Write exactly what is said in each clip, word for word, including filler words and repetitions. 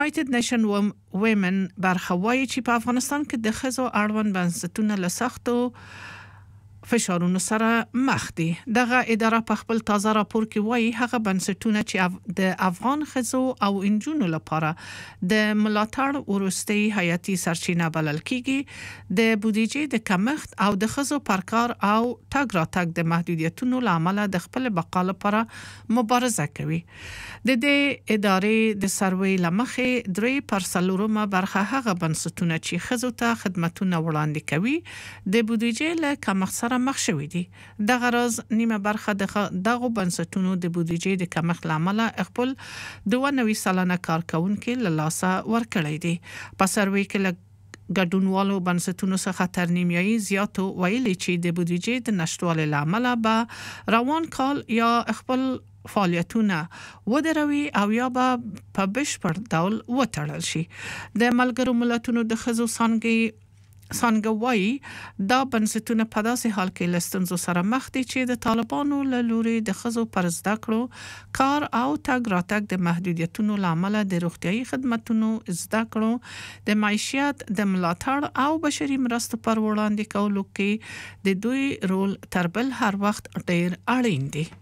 یونایټډ نیشن وومن برخه وایي چې په افغانستان کې د ښځو اړوند بنسټونه له سختو فشارونو سره مخ دي. دغه اداره په خپل تازه راپور کې وایي هغه بنسټونه چې د افغان ښځو او انجونو لپاره د ملاتړ ورستي حیاتي سرچینه بلل کیږي د بودیجې د کمښت او د ښځو پر کار او تګ راتګ د محدودیتونو لامل د خپل بقا لپاره مبارزه کوي. د دې ادارې د سروې لمخې درې پر څلورمه برخه هغه بنسټونه چې ښځو ته خدماتونه وړاندې کوي د بودیجې له کمښت مخ شوی دي. دغه راز نیمه برخه دغه بنسټونو د بودیجې د کمښت لامل خپل دوه نوي سلنه کارکونکو له لاسه ورکړی دي. په سروې کې له ګډونوالو بنسټونو څخه تر نیمایي زیاتو ویلي چې د بودیجې د نشټوالي لامل به روان کال یا خپل فعالیتونه ودروي او یا به په بشپړ ډول وتړل شي. د ملګرو ملتونو د ښځو څانګې سانګوي دا بنسټونه په داسې حال کې لستنزو سره مخ دي چې د طالبانو له لوري د ښځو پر زده کړو کار او تګ راتګ د محدودیتونو لامل د روغتيایي خدماتونو زده کړو د معیشت د ملاتړ او بشري مرستو پر وړاندې کولو کې د دوی رول تر بل هر وخت ډیر اړین دی.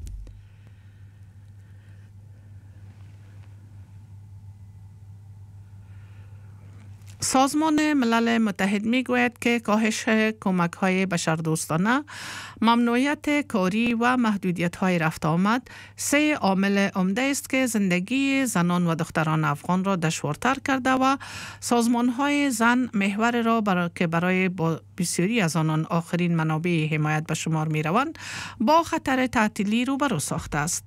سازمان ملل متحد میگوید که کاهش کمک‌های بشردوستانه، ممنوعیت کاری و محدودیت‌های رفت آمد سه عامل عمده است که زندگی زنان و دختران افغان را دشوارتر کرده و سازمان‌های زن محور را برای که برای بسیاری از آنان آخرین منابع حمایت به شمار می‌روند با خطر تعطیلی روبرو ساخته است.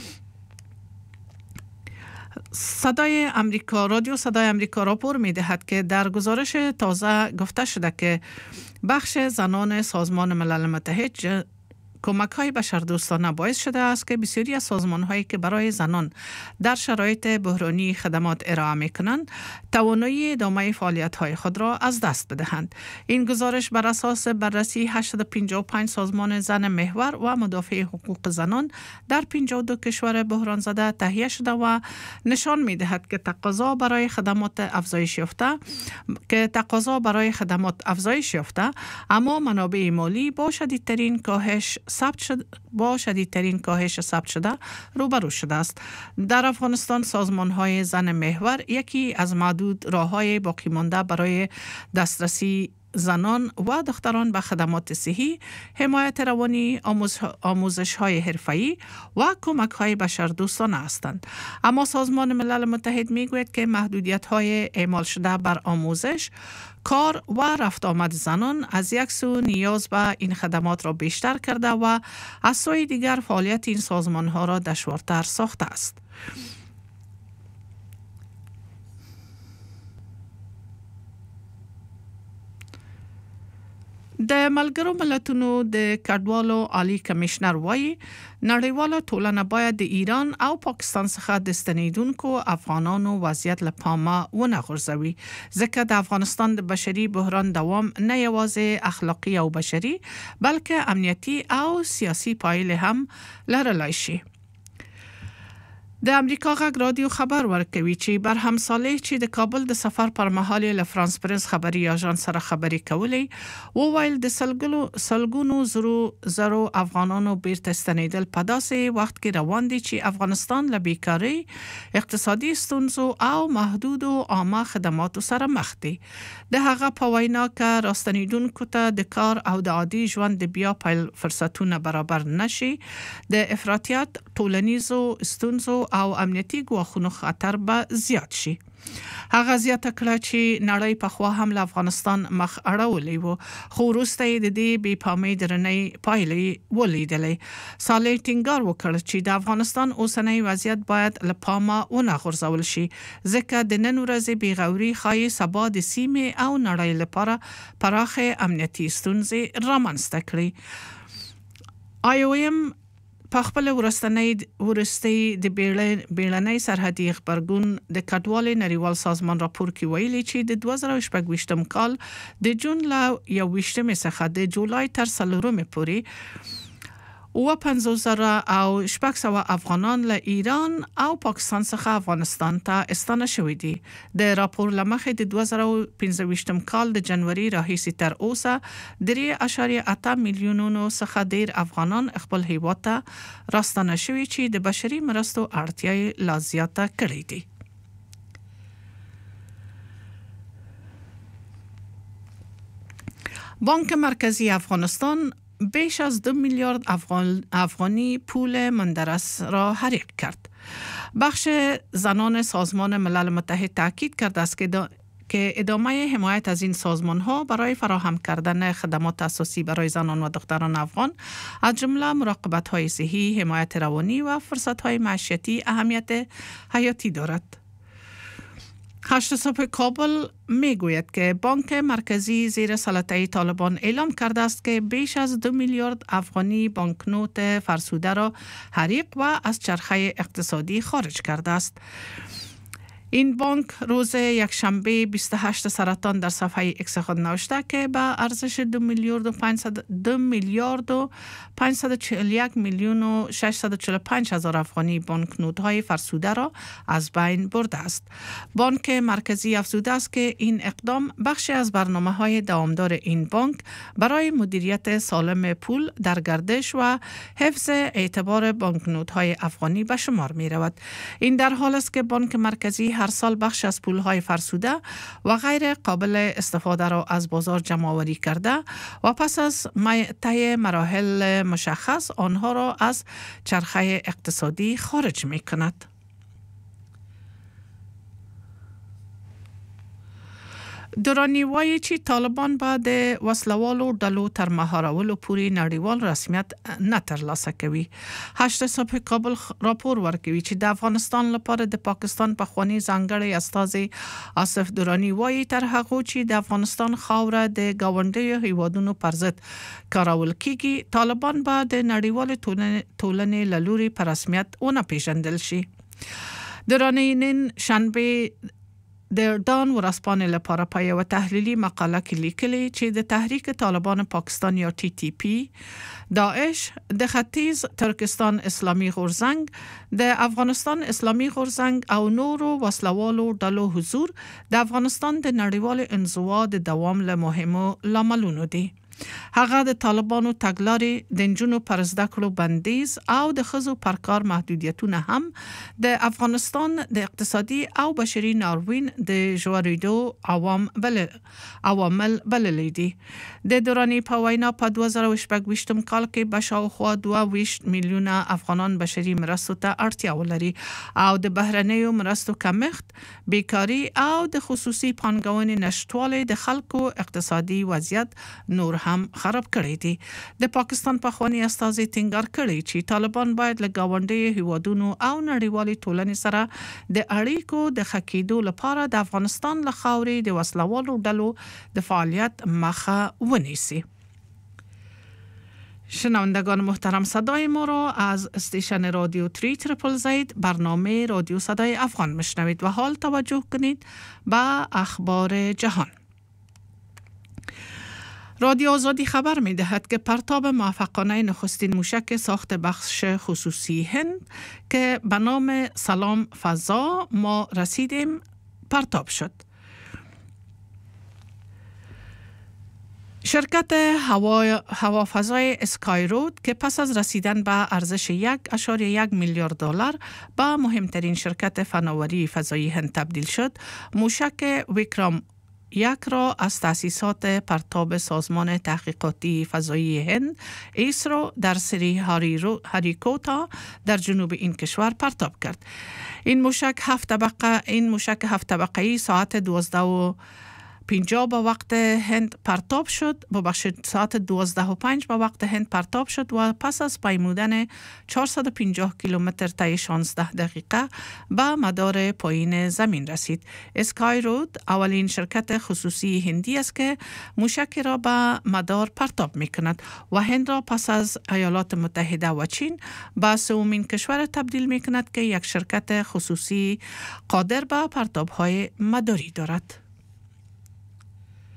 صدای امریکا رادیو صدای امریکا راپور می‌دهد که در گزارش تازه گفته شده که بخش زنان سازمان ملل متحد کمک‌های بشردوستانه باعث شده است که بسیاری از سازمان‌هایی که برای زنان در شرایط بحرانی خدمات ارائه می‌کنند توانایی ادامه فعالیت‌های خود را از دست بدهند. این گزارش بر اساس بررسی هشتصد و پنجاه و پنج سازمان زن محور و مدافع حقوق زنان در پنجاه و دو کشور بحران زده تهیه شده و نشان می‌دهد که تقاضا برای خدمات افزایش یافته که تقاضا برای خدمات افزایش یافته اما منابع مالی با شدیدترین کاهش ثبت شد با شدیدترین کاهش ثبت شده روبرو شده است. در افغانستان سازمان‌های زن محور یکی از معدود راه‌های باقی مانده برای دسترسی زنان و دختران به خدمات صحی، حمایت روانی، آموزش‌های حرفه‌ای و کمک‌های بشردوستانه هستند. اما سازمان ملل متحد می‌گوید که محدودیت‌های اعمال شده بر آموزش، کار و رفت آمد زنان از یک سو نیاز به این خدمات را بیشتر کرده و از سوی دیگر فعالیت این سازمان‌ها را دشوارتر ساخته است. د ملګرو ملتونو د کډوالو عالی کمشنر وایي نړیواله ټولنه باید د ایران او پاکستان څخه د ستنیدونکو افغانانو وضعیت له پامه ونه غورځوي ځکه د افغانستان د بشري بحران دوام نه یوازې اخلاقی او بشري بلکې امنیتي او سیاسي پایلې هم لرلای شي. د امریکا غږ رادیو خبر ورکوي چې برهم صالح چې د کابل د سفر پر مهال له فرانس پرنس خبري اژانس سره خبري کولې او ویل د سلګلو سلګونو زرو زرو افغانانو بیرته ستنیدل په داسې وخت کې روان دي چې افغانستان له بیکاری، اقتصادي ستونزو او محدود او عامه خدماتو سره مخ دي. د هغه په وینا کې راستنیدونکو ته د کار او د عادي ژوند د بیا پیل فرصتونه برابر نشي، د افراطیت، ټولنیزو ستونزو او امنیتي ګواښونو خطر به زیات شي. هغه زیاته کړه چې نړۍ په خوا هم له افغانستان مخ اړولې وو خو وروسته یې د دې بې پامۍ درنې پایلې ولیدلې. صالح ټینګار وکړ چې د افغانستان اوسنی وضعیت باید له پامه ونه غورځول شي ځکه د نن ورځې بېغوري ښایي سبا د سیمې او نړۍ لپاره پراخې امنیتي ستونزې رامنځته کړي. آی او ایم په خپل ورستنۍ ورستۍ د بیړنۍ سرحدي خبرګون د کډوالۍ نړیوال سازمان راپور کې ویلي چې د دوه زره شپږ کال د جون له یو ویشتمې څخه د جولای تر څلورمې پورې و پنځوس زره او شپږ سوه افغانان له ایران او پاکستان څخه افغانستان ته استانه شوي دي. د راپور له مخې د دوه زره او پنځه ویشتم کال د جنوري راهیسې تر اوسه درې اعشاریه اته میلیونونو څخه ډیر افغانان خپل هیواد ته راستانه شوي چې د بشري مرستو اړتیا یې لا زیاته کړې دي. بانک مرکزی افغانستان بیش از دو میلیارد افغان افغانی پول مندرس را حریق کرد. بخش زنان سازمان ملل متحد تاکید کرده است که که ادامه حمایت از این سازمان ها برای فراهم کردن خدمات اساسی برای زنان و دختران افغان از جمله مراقبت های صحی، حمایت روانی و فرصت های معیشتی اهمیت حیاتی دارد. هشت صبح کابل می گوید که بانک مرکزی زیر سلطه طالبان اعلام کرده است که بیش از دو میلیارد افغانی بانکنوت فرسوده را حریق و از چرخه اقتصادی خارج کرده است. این بانک روز یکشنبه بیست و هشتم سرطان در صفحه اکس خود نوشته که به ارزش دو میلیارد و پانصد دو میلیارد و پانصد و چهل و یک میلیون و ششصد و چهل و پنج هزار افغانی بانکنوت‌های فرسوده را از بین برده است. بانک مرکزی افزوده است که این اقدام بخشی از برنامه‌های دوامدار این بانک برای مدیریت سالم پول در گردش و حفظ اعتبار بانکنوت‌های افغانی به شمار می‌رود. این در حال است که بانک مرکزی هر سال بخش از پولهای فرسوده و غیر قابل استفاده را از بازار جمع آوری کرده و پس از طی مراحل مشخص آنها را از چرخه اقتصادی خارج می کند. درانی وایي چې طالبان به د وسلوالو ډلو تر مهارولو پورې نړیوال رسمیت نه ترلاسه کوي. هشت صبح کابل راپور ورکوي چې د افغانستان لپاره د پاکستان پخوانی ځانګړی استازی آصف درانی وایي تر هغه چې د افغانستان خاوره د ګاونډیو هیوادونو پر ضد کارول کیږي، طالبان به د نړیوال ټولنې له لوري په رسمیت ونه پیژندل شي. درانی نن شنبه د دان ورځپاڼې لپاره په یو تحلیلي مقاله کې لیکلي چې د تحریک طالبان پاکستان یا ټي ټي پی، داعش، د ختیځ ترکستان اسلامي غورځنګ، د افغانستان اسلامي غورځنګ او نورو وسلوالو ډلو حضور د افغانستان د نړیوال انزوا د دوام له مهمو لاملونو دي. هغه د طالبانو تګلارې د نجونو پر زده کړو بندیز او د ښځو پر کار محدودیتونه هم د افغانستان د اقتصادي او بشري ناورین د ژورېدو عوام بل عوامل بللی دي. د دورانی په وینا په دوه زره او شپږ ویشتم کال کې به شاوخوا دوه ویشت میلیونه افغانان بشري مرستو ته اړتیا ولري او د بهرنیو مرستو کمښت، بیکاري او د خصوصي پانګونې نشتوالی د خلکو اقتصادي وضعیت نور هم خراب کړی دي. د پاکستان پخوانی استازي ټینګار کړی چې طالبان باید له ګاونډي هیوادونو او نړیوالې ټولنې سره د اړیکو د ښه کېدو لپاره د افغانستان له خاورې د وسلوالو ډلو د فعالیت مخه ونیسي. شنوندگان محترم، صدای ما را از استیشن رادیو تری تریپل زید برنامه رادیو صدای افغان میشنوید و حال توجه کنید به اخبار جهان. رادیو آزادی خبر می دهد که پرتاب موفقانه نخستین موشک ساخت بخش خصوصی هند که به نام سلام فضا ما رسیدیم پرتاب شد. شرکت هوا هوافضای اسکای رود که پس از رسیدن به ارزش یک اشاره یک میلیارد دلار به مهمترین شرکت فناوری فضایی هند تبدیل شد، موشک ویکرام یک را از تأسیسات پرتاب سازمان تحقیقاتی فضایی هند ایسرو در سری هریکوتا در جنوب این کشور پرتاب کرد. این موشک هفت طبقه این موشک هفت طبقه‌ای ساعت دوازده و پنجاه به وقت هند پرتاب شد ببخشید ساعت دوازده و پنج به وقت هند پرتاب شد و پس از پیمودن چهارصد و پنجاه کیلومتر طی شانزده دقیقه به مدار پایین زمین رسید. اسکای رود اولین شرکت خصوصی هندی است که موشک را به مدار پرتاب می کند و هند را پس از ایالات متحده و چین به سومین کشور تبدیل می کند که یک شرکت خصوصی قادر به پرتاب های مداری دارد.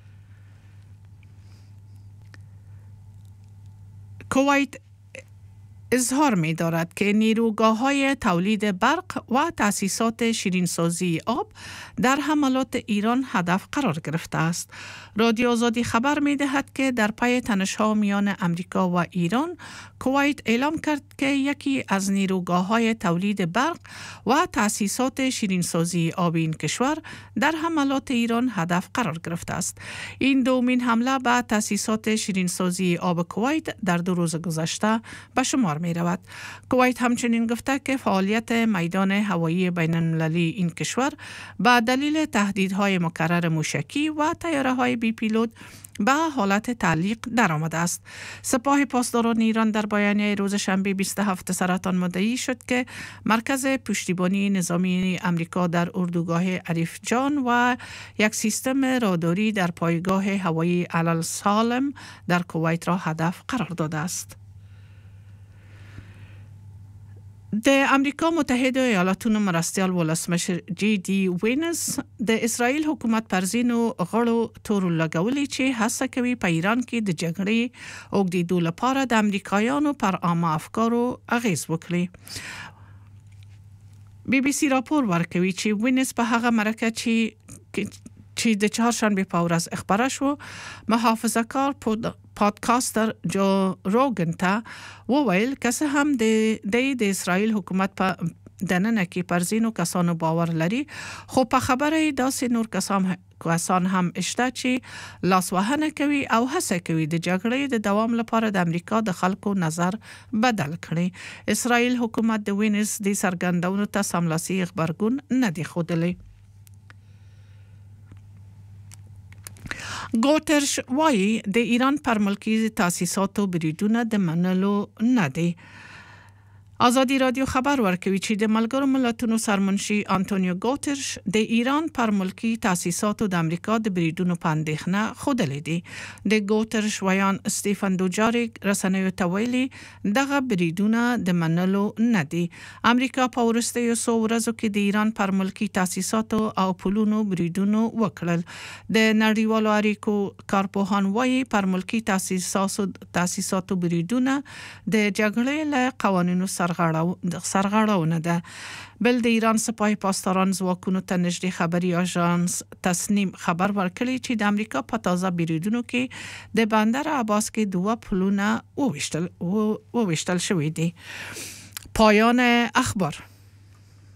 کویت اظهار می دارد که نیروگاه‌های تولید برق و تأسیسات شیرینسازی آب در حملات ایران هدف قرار گرفته است. رادیو آزادی خبر می دهد که در پی تنش‌ها میان امریکا و ایران، کویت اعلام کرد که یکی از نیروگاه‌های تولید برق و تأسیسات شیرینسازی آب این کشور در حملات ایران هدف قرار گرفته است. این دومین حمله به تأسیسات شیرینسازی آب کویت در دو روز گذشته به شمار می رود. کویت همچنین گفته که فعالیت میدان هوایی بین المللی این کشور به دلیل تهدیدهای مکرر موشکی و طیاره‌های بی پیلوت به حالت تعلیق درآمده است. سپاه پاسداران ایران در بیانیه روز شنبه بیست و هفتم سرطان مدعی شد که مرکز پشتیبانی نظامی امریکا در اردوگاه عریف جان و یک سیستم راداری در پایگاه هوایی الالسالم در کویت را هدف قرار داده است. د امریکا متحده ایالاتونو مرستیال ولسمشر جی دی وینس د اسرائیل حکومت پر ځینو غړو تورو لګولې چې هڅه کوي په ایران کې د جګړې اوږدېدو لپاره د امریکایانو پر عامه افکارو اغیز وکړي. بی بی سی راپور ورکوي چې وینس په هغه مرکه چې چې د چهارشنبه په ورځ خبره شو، محافظه کار پادکاستر جو روگن ته وویل که څه هم د د اسرائیل حکومت په دننه کې پر ځینو کسانو باور لري، خو په خبره داسې نور کسان کسان هم اشته چې لاسوهنه کوي او هڅه کوي د جګړې د دوام لپاره د امریکا د خلکو نظر بدل کړي. اسرائیل حکومت د وینس د سرګندونو ته سملاسي خبرګون نه دی ښودلی. ګوترش وایي د ایران پر ملکی تاسیساتو بریدونه د منلو نه دی. آزادی رادیو خبر ورکوي چې د ملګرو ملتونو سرمنشي آنتونیو ګوترش د ایران پر ملکی تاسیساتو د امریکا د بریدونو په اندېښنه ښودلې دي. د ګوترش ویان استیفن دوجاریک رسنیو ته ویلي دغه بریدونه د منلو نه دي. امریکا په وروستیو څو ورځو کې د ایران پر ملکی تاسیساتو او پلونو بریدونو وکړل. د نړیوالو اړیکو کارپوهان وایي پر ملکی تاسیساتو تاسیساتو بریدونه د جګړې له قوانینو سرغړونه ده. بل د ایران سپاه پاسداران ځواکونو ته نږدې خبري آژانس تصنیم خبر ورکړی چې د امریکا په تازه بریدونو کې د بندر عباس کې دوه پلونه وویشتل وویشتل شوي دي. پایان اخبار.